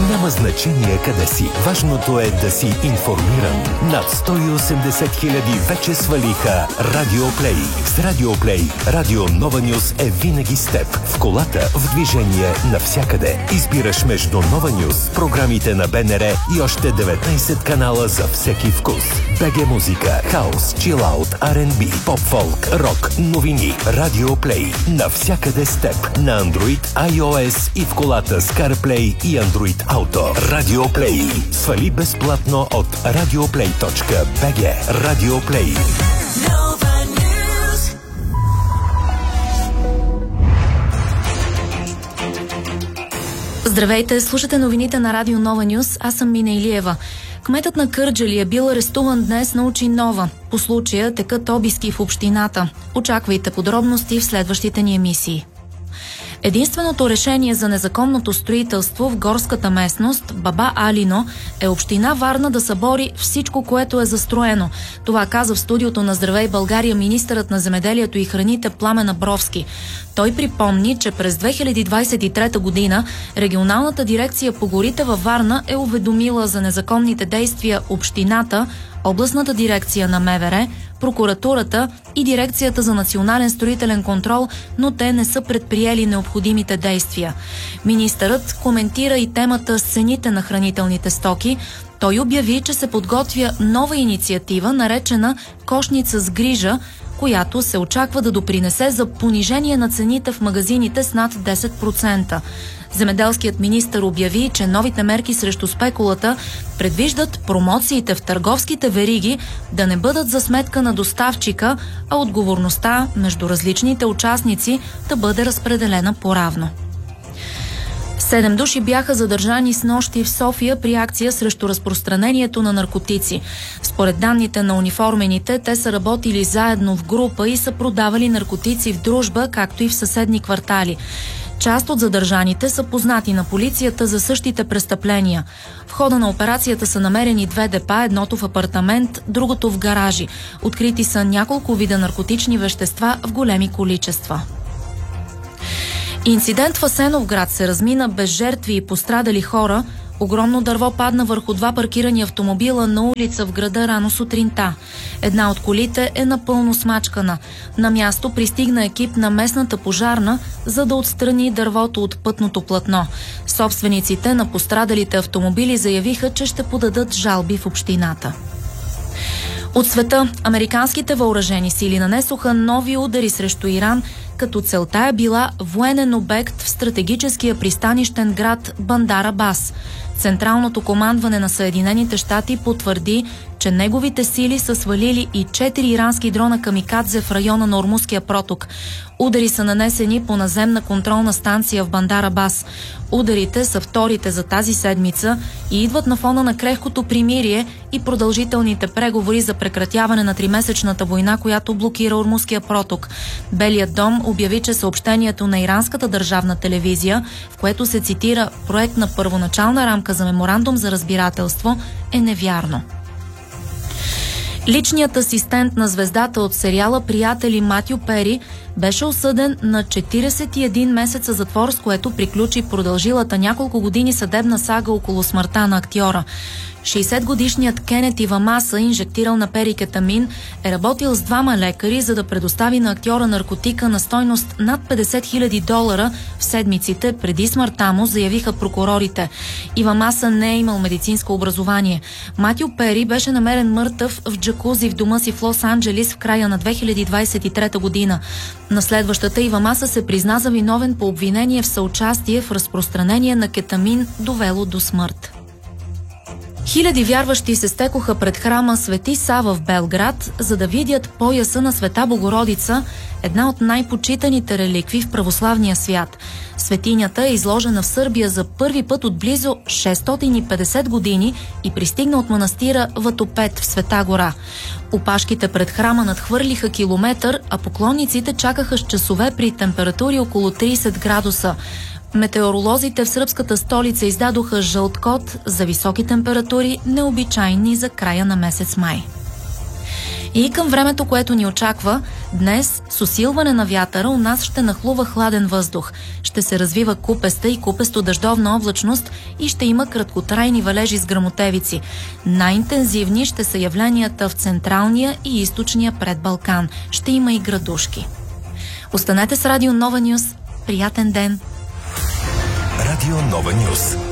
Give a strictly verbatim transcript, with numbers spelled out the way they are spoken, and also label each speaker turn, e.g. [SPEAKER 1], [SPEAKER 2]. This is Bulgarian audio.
[SPEAKER 1] Няма значение къде си. Важното е да си информиран. Над сто и осемдесет хиляди вече свалиха Радиоплей. С Радиоплей Радио Нова Нюз е винаги с теб. В колата, в движение, навсякъде. Избираш между Нова Нюз, програмите на БНР и още деветнайсет канала за всеки вкус. БГ музика, хаус, чилаут, Ар енд Би, поп-фолк, рок, новини. Радиоплей. Навсякъде с теб. На Android, iOS и в колата с CarPlay и Android Auto. Радиоплей. Свали безплатно от радиоплей точка би джи. Радиоплей.
[SPEAKER 2] Здравейте, слушате новините на Радио Нова Нюз. Аз съм Мина Илиева. Кметът на Кърджали е бил арестуван днес на Очинова. По случая текат обиски в общината. Очаквайте подробности в следващите ни емисии. Единственото решение за незаконното строителство в горската местност, Баба Алино, е община Варна да събори всичко, което е застроено. Това каза в студиото на Здравей България министърът на земеделието и храните Пламен Абровски. Той припомни, че през две хиляди двадесет и трета година регионалната дирекция по горите във Варна е уведомила за незаконните действия общината, областната дирекция на МВР, прокуратурата и дирекцията за национален строителен контрол, но те не са предприели необходимите действия. Министърът коментира и темата с цените на хранителните стоки. Той обяви, че се подготвя нова инициатива, наречена "Кошница с грижа", която се очаква да допринесе за понижение на цените в магазините с над десет процента. Земеделският министър обяви, че новите мерки срещу спекулата предвиждат промоциите в търговските вериги да не бъдат за сметка на доставчика, а отговорността между различните участници да бъде разпределена поравно. Седем души бяха задържани снощи в София при акция срещу разпространението на наркотици. Според данните на униформените, те са работили заедно в група и са продавали наркотици в дружба, както и в съседни квартали. Част от задържаните са познати на полицията за същите престъпления. В хода на операцията са намерени две депа, едното в апартамент, другото в гаражи. Открити са няколко вида наркотични вещества в големи количества. Инцидент в Асеновград се размина без жертви и пострадали хора. Огромно дърво падна върху два паркирани автомобила на улица в града рано сутринта. Една от колите е напълно смачкана. На място пристигна екип на местната пожарна, за да отстрани дървото от пътното платно. Собствениците на пострадалите автомобили заявиха, че ще подадат жалби в общината. От света, американските въоръжени сили нанесоха нови удари срещу Иран, като целта е била военен обект в стратегическия пристанищен град Бандар Абас. Централното командване на Съединените щати потвърди, че неговите сили са свалили и четири ирански дрона камикадзе в района на Ормузския проток. Удари са нанесени по наземна контролна станция в Бандар Абас. Ударите са вторите за тази седмица и идват на фона на крехкото примирие и продължителните преговори за прекратяване на тримесечната война, която блокира Ормузския проток. Белият дом обяви, че съобщението на иранската държавна телевизия, в което се цитира проект на първоначална рамка за меморандум за разбирателство, е невярно. Личният асистент на звездата от сериала "Приятели" Матю Пери беше осъден на четиридесет и един месеца затвор, с което приключи продължилата няколко години съдебна сага около смъртта на актьора. шейсетгодишният Кенет Ивамаса, инжектирал на Пери кетамин, е работил с двама лекари, за да предостави на актьора наркотика на стойност над петдесет хиляди долара в седмиците преди смъртта му, заявиха прокурорите. Ивамаса не е имал медицинско образование. Матю Пери беше намерен мъртъв в джакузи в дома си в Лос-Анджелис в края на две хиляди двадесет и трета година. На следващата Ивамаса се призна за виновен по обвинение в съучастие в разпространение на кетамин, довело до смърт. Хиляди вярващи се стекоха пред храма Свети Сава в Белград, за да видят пояса на Света Богородица, една от най-почитаните реликви в православния свят. Светинята е изложена в Сърбия за първи път от близо шестстотин и петдесет години и пристигна от манастира Ватопет в Света гора. Опашките пред храма надхвърлиха километър, а поклонниците чакаха с часове при температури около тридесет градуса. Метеоролозите в сръбската столица издадоха жълт код за високи температури, необичайни за края на месец май. И към времето, което ни очаква, днес с усилване на вятъра у нас ще нахлува хладен въздух. Ще се развива купеста и купесто-дъждовна облачност и ще има краткотрайни валежи с гръмотевици. Най-интензивни ще са явленията в централния и източния предбалкан. Ще има и градушки. Останете с Радио Нова Нюс. Приятен ден!
[SPEAKER 1] Радио Нова Нюс.